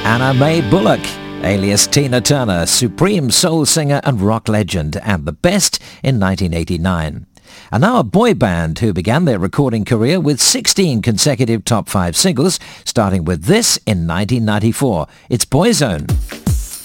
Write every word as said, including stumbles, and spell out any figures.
Anna Mae Bullock, alias Tina Turner, supreme soul singer and rock legend, and the best in nineteen eighty-nine. And now a boy band who began their recording career with sixteen consecutive top five singles, starting with this in nineteen ninety-four. It's Boyzone.